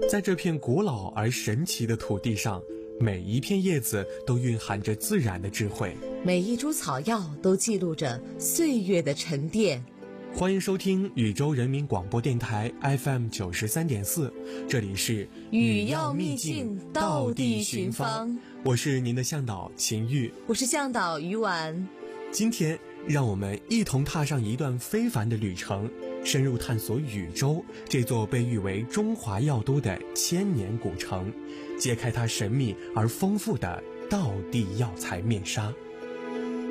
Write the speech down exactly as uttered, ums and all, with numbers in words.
在这片古老而神奇的土地上，每一片叶子都蕴含着自然的智慧， 每一株草药都记录着岁月的沉淀。 欢迎收听宇宙人民广播电台 F M 九十三点四，这里是语药秘境道地寻芳， 我是您的向导秦玉， 我是向导于婉。 今天让我们一同踏上一段非凡的旅程，深入探索禹州这座被誉为中华药都的千年古城，揭开它神秘而丰富的道地药材面纱。